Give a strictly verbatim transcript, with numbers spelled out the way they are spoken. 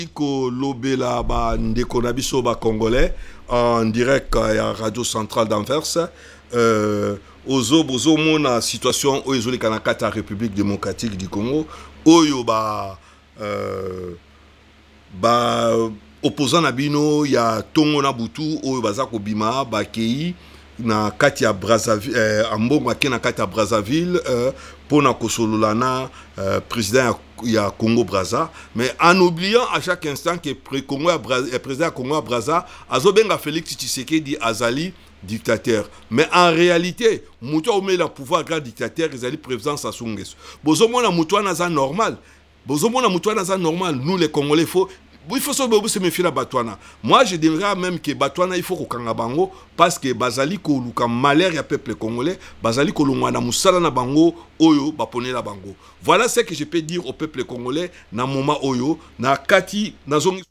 Lobela ba ndeko na biso ba congolais en direct à Radio Centrale d'Anvers. Euh, ozo bozo mona situation oyo ezoleka na kati ya République démocratique du Congo oyo ba euh, ba opposant na bino ya tongo na butu oyo baza ko bima ba kei na kati ya Brazzaville eh, ambongo ake na kati ya Brazzaville euh, pona kosololana euh, président ya Congo Brazza, mais en oubliant à chaque instant que le Congo est président Congo Brazza, azobenga Félix Tshisekedi azali dictateur. Mais en réalité, muto ome la pouvoir grand dictateur, azali président Sassou Nguesso. Bozo mona muto na za normal. Bozo mona muto na za normal. Nous les Congolais faut il faut se méfier la Batouana. Moi, je dirais même que Batouana, il faut qu'on bango parce que Bazali ko luka malheur ya peuple congolais, Bazali ko lungwana musala na bango, oyo bapone la bango. Voilà ce que je peux dire au peuple congolais na moment oyo, na kati na zongi